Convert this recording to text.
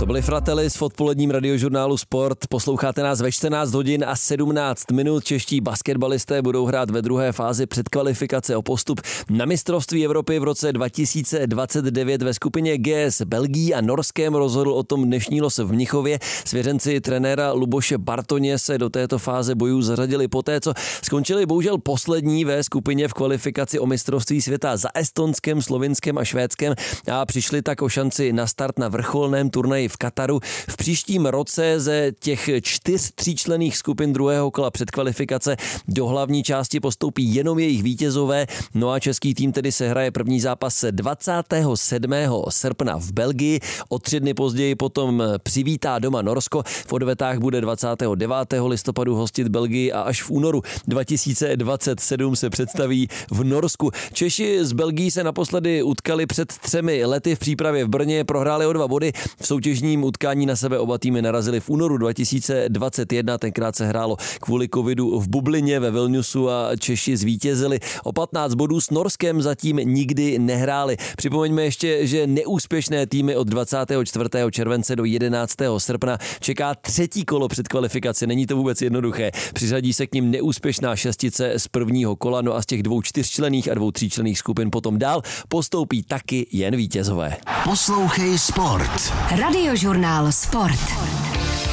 To byli Fratelli v odpoledním radiožurnálu Sport. Posloucháte nás ve 14 hodin a 17 minut. Čeští basketbalisté budou hrát ve druhé fázi předkvalifikace o postup na mistrovství Evropy v roce 2029 ve skupině G s Belgií a Norskem. Rozhodl o tom dnešní los v Mnichově. Svěřenci trenéra Luboše Bartoně se do této fáze bojů zařadili poté, co skončili bohužel poslední ve skupině v kvalifikaci o mistrovství světa za Estonskem, Slovinskem a Švédskem a přišli tak o šanci na start na vrcholném turnaji v Kataru. V příštím roce ze těch 4 tříčlenných skupin druhého kola předkvalifikace do hlavní části postoupí jenom jejich vítězové. No a český tým tedy sehraje první zápas 27. srpna v Belgii. O 3 dny později potom přivítá doma Norsko. V odvetách bude 29. listopadu hostit Belgii a až v únoru 2027 se představí v Norsku. Češi z Belgii se naposledy utkali před 3 lety v přípravě v Brně, prohráli o 2 body. V soutěžním utkání na sebe oba týmy narazili v únoru 2021, tenkrát se hrálo kvůli covidu v bublině ve Vilniusu a Češi zvítězili. O 15 bodů s Norskem zatím nikdy nehráli. Připomeňme ještě, že neúspěšné týmy od 24. července do 11. srpna čeká 3. kolo předkvalifikace. Není to vůbec jednoduché. Přiřadí se k nim neúspěšná šestice z prvního kola, no a z těch 2 čtyřčlenných a 2 tříčlenných skupin potom dál postoupí taky jen vítězové. Poslouchej Sport. Radiožurnál Sport.